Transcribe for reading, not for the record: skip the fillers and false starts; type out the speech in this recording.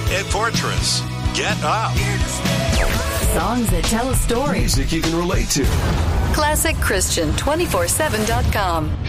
Ed Fortress, Get Up. Songs that tell a story. Music you can relate to. ClassicChristian247.com.